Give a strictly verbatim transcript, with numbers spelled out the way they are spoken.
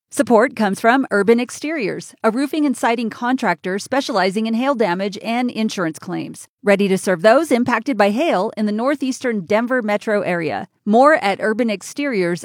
Support comes from Urban Exteriors, a roofing and siding contractor specializing in hail damage and insurance claims. Ready to serve those impacted by hail in the northeastern Denver metro area. More at urban exteriors